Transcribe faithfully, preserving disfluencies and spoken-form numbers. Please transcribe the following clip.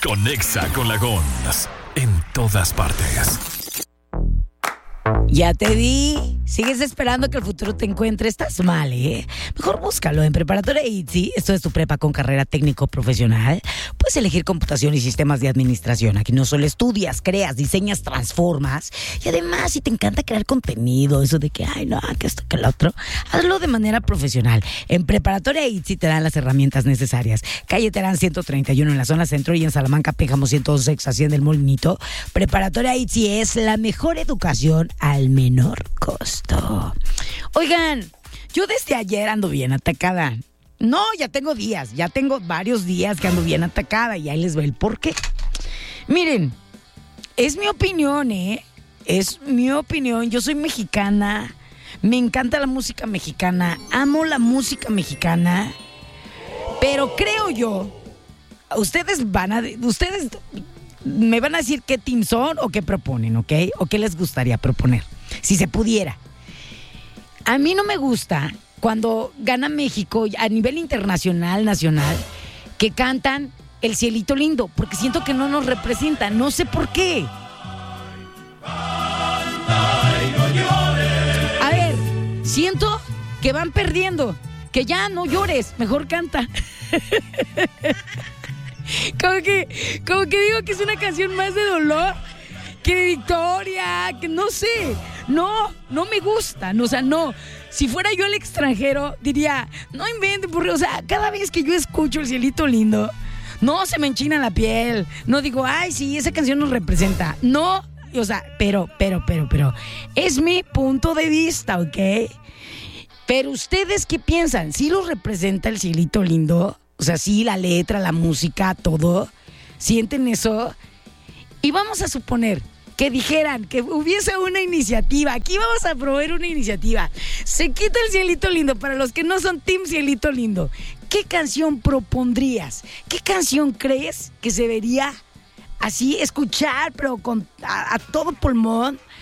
Conexa con la Gons en todas partes. Ya te di. ¿Sigues esperando que el futuro te encuentre? Estás mal, ¿eh? Mejor búscalo en Preparatoria I T S I. Esto es tu prepa con carrera técnico-profesional. Puedes elegir computación y sistemas de administración. Aquí no solo estudias, creas, diseñas, transformas. Y además, si te encanta crear contenido, eso de que, ay, no, que esto, que lo otro, hazlo de manera profesional. En Preparatoria I T S I te dan las herramientas necesarias. Calle Terán ciento treinta y uno en la zona centro y en Salamanca, Pénjamo ciento once, Hacienda del Molinito. Preparatoria I T S I es la mejor educación al menor costo. Oigan, yo desde ayer ando bien atacada. No, ya tengo días, ya tengo varios días que ando bien atacada y ahí les va el por qué. Miren, es mi opinión, ¿eh? Es mi opinión. Yo soy mexicana, me encanta la música mexicana, amo la música mexicana, pero creo yo, ustedes van a, ustedes me van a decir qué team son o qué proponen, ¿ok? O qué les gustaría proponer, si se pudiera. A mí no me gusta cuando gana México a nivel internacional, nacional, que cantan El Cielito Lindo, porque siento que no nos representa, no sé por qué. A ver, siento que van perdiendo, que ya no llores, mejor canta. Como que, como que digo que es una canción más de dolor que de victoria, que no sé, no, no me gustan, o sea, no. Si fuera yo al extranjero, diría, no inventen, porque, o sea, cada vez que yo escucho El Cielito Lindo, no se me enchina la piel, no digo, ay, sí, esa canción nos representa, no, o sea, pero, pero, pero, pero, es mi punto de vista, ¿ok? Pero ustedes, ¿qué piensan? ¿Sí los representa El Cielito Lindo? O sea, sí, la letra, la música, todo, ¿sienten eso? Y vamos a suponer que dijeran que hubiese una iniciativa. Aquí vamos a promover una iniciativa. Se quita El Cielito Lindo. Para los que no son Team Cielito Lindo, ¿qué canción propondrías? ¿Qué canción crees que se debería así escuchar, pero con, a, a todo pulmón?